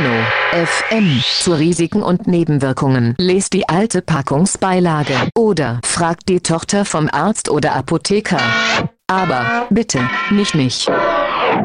Eno FM zu Risiken und Nebenwirkungen. Lest die alte Packungsbeilage oder fragt die Tochter vom Arzt oder Apotheker. Aber bitte nicht mich.